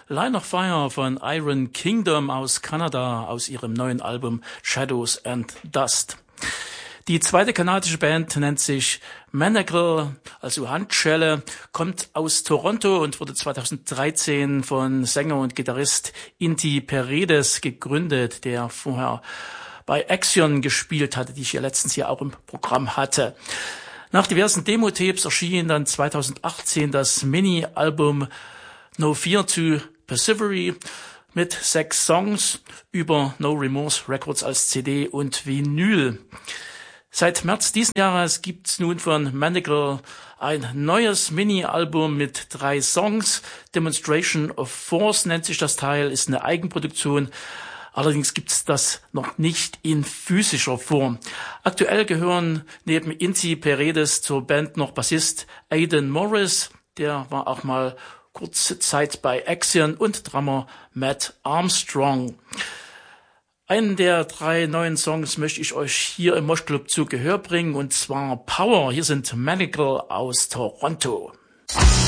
Line of Fire von Iron Kingdom aus Kanada aus ihrem neuen Album Shadows and Dust. Die zweite kanadische Band nennt sich Manacle, also Handschelle, kommt aus Toronto und wurde 2013 von Sänger und Gitarrist Inti Paredes gegründet, der vorher bei Axion gespielt hatte, die ich ja letztens hier auch im Programm hatte. Nach diversen Demo-Tapes erschien dann 2018 das Mini-Album No Fear to Persevere mit 6 Songs über No Remorse Records als CD und Vinyl. Seit März diesen Jahres gibt's nun von Manacle ein neues Mini-Album mit 3 Songs. Demonstration of Force nennt sich das Teil, ist eine Eigenproduktion. Allerdings gibt's das noch nicht in physischer Form. Aktuell gehören neben Inti Paredes zur Band noch Bassist Aidan Morris, der war auch mal kurze Zeit bei Axion, und Drummer Matt Armstrong. Einen der 3 neuen Songs möchte ich euch hier im Moshclub zu Gehör bringen, und zwar Power. Hier sind Manacle aus Toronto.